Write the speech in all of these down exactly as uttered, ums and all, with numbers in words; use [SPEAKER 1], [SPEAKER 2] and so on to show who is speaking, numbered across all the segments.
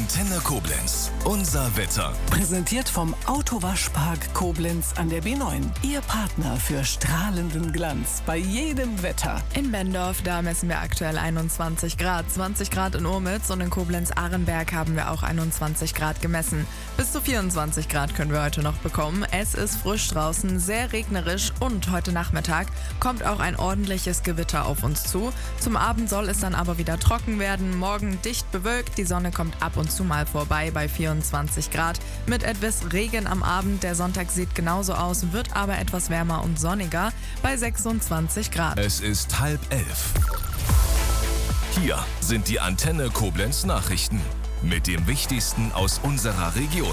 [SPEAKER 1] Antenne Koblenz. Unser Wetter.
[SPEAKER 2] Präsentiert vom Autowaschpark Koblenz an der B neun. Ihr Partner für strahlenden Glanz bei jedem Wetter.
[SPEAKER 3] In Bendorf, da messen wir aktuell einundzwanzig Grad. zwanzig Grad in Urmitz und in Koblenz-Ahrenberg haben wir auch einundzwanzig Grad gemessen. Bis zu vierundzwanzig Grad können wir heute noch bekommen. Es ist frisch draußen, sehr regnerisch und heute Nachmittag kommt auch ein ordentliches Gewitter auf uns zu. Zum Abend soll es dann aber wieder trocken werden. Morgen dicht bewölkt, die Sonne kommt ab und zu mal vorbei bei vierundzwanzig Grad. Mit etwas Regen am Abend. Der Sonntag sieht genauso aus, wird aber etwas wärmer und sonniger bei sechsundzwanzig Grad.
[SPEAKER 1] Es ist halb elf. Hier sind die Antenne Koblenz Nachrichten mit dem Wichtigsten aus unserer Region.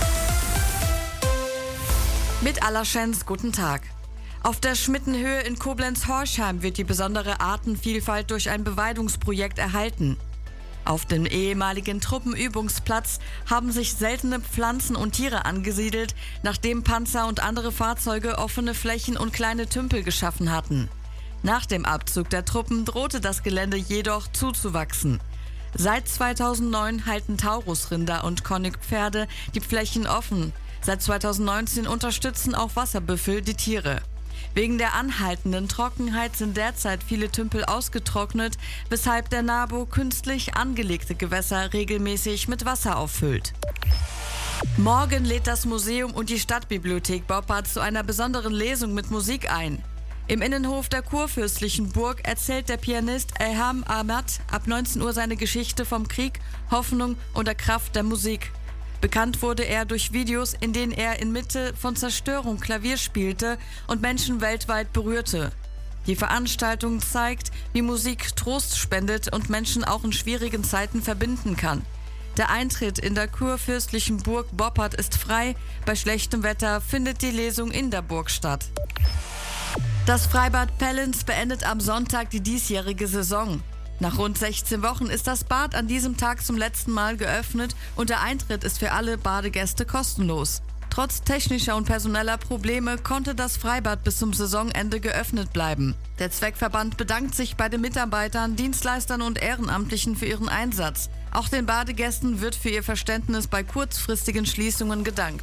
[SPEAKER 4] Mit Allerschens, guten Tag. Auf der Schmittenhöhe in Koblenz-Horchheim wird die besondere Artenvielfalt durch ein Beweidungsprojekt erhalten. Auf dem ehemaligen Truppenübungsplatz haben sich seltene Pflanzen und Tiere angesiedelt, nachdem Panzer und andere Fahrzeuge offene Flächen und kleine Tümpel geschaffen hatten. Nach dem Abzug der Truppen drohte das Gelände jedoch zuzuwachsen. Seit zweitausendneun halten Taurusrinder und Koninkpferde die Flächen offen. Seit zweitausendneunzehn unterstützen auch Wasserbüffel die Tiere. Wegen der anhaltenden Trockenheit sind derzeit viele Tümpel ausgetrocknet, weshalb der NABU künstlich angelegte Gewässer regelmäßig mit Wasser auffüllt. Morgen lädt das Museum und die Stadtbibliothek Boppard zu einer besonderen Lesung mit Musik ein. Im Innenhof der kurfürstlichen Burg erzählt der Pianist Elham Ahmad ab neunzehn Uhr seine Geschichte vom Krieg, Hoffnung und der Kraft der Musik. Bekannt wurde er durch Videos, in denen er inmitten von Zerstörung Klavier spielte und Menschen weltweit berührte. Die Veranstaltung zeigt, wie Musik Trost spendet und Menschen auch in schwierigen Zeiten verbinden kann. Der Eintritt in der kurfürstlichen Burg Boppard ist frei. Bei schlechtem Wetter findet die Lesung in der Burg statt. Das Freibad Pellenz beendet am Sonntag die diesjährige Saison. Nach rund sechzehn Wochen ist das Bad an diesem Tag zum letzten Mal geöffnet und der Eintritt ist für alle Badegäste kostenlos. Trotz technischer und personeller Probleme konnte das Freibad bis zum Saisonende geöffnet bleiben. Der Zweckverband bedankt sich bei den Mitarbeitern, Dienstleistern und Ehrenamtlichen für ihren Einsatz. Auch den Badegästen wird für ihr Verständnis bei kurzfristigen Schließungen gedankt.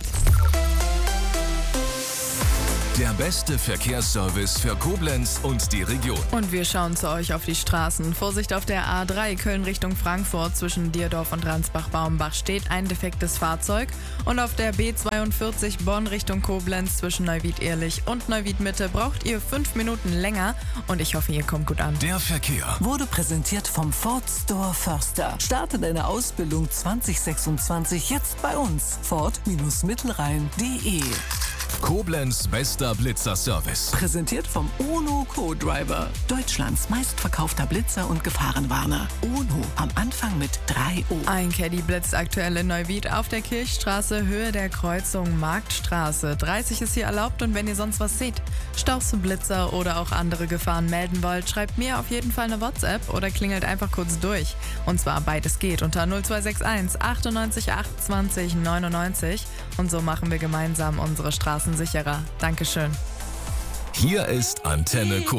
[SPEAKER 1] Der beste Verkehrsservice für Koblenz und die Region.
[SPEAKER 3] Und wir schauen zu euch auf die Straßen. Vorsicht auf der A drei Köln Richtung Frankfurt zwischen Dierdorf und Ransbach-Baumbach steht ein defektes Fahrzeug. Und auf der B zweiundvierzig Bonn Richtung Koblenz zwischen Neuwied-Ehrlich und Neuwied-Mitte braucht ihr fünf Minuten länger. Und ich hoffe, ihr kommt gut an.
[SPEAKER 1] Der Verkehr
[SPEAKER 2] Wurde präsentiert vom Ford Store Förster. Starte deine Ausbildung zwanzig sechsundzwanzig jetzt bei uns. Ford Mittelrhein punkt de.
[SPEAKER 1] Koblenz bester Blitzerservice.
[SPEAKER 2] Präsentiert vom UNO Co-Driver. Deutschlands meistverkaufter Blitzer und Gefahrenwarner. UNO am Anfang mit drei O.
[SPEAKER 3] Ein Caddy blitzt aktuell in Neuwied auf der Kirchstraße, Höhe der Kreuzung Marktstraße. dreißig ist hier erlaubt und wenn ihr sonst was seht, Staus, Blitzer oder auch andere Gefahren melden wollt, schreibt mir auf jeden Fall eine WhatsApp oder klingelt einfach kurz durch. Und zwar beides geht unter null zwei sechs eins achtundneunzig achtundzwanzig neunundneunzig. Und so machen wir gemeinsam unsere Straßen sicherer. Dankeschön.
[SPEAKER 1] Hier ist Antenne Koblenz.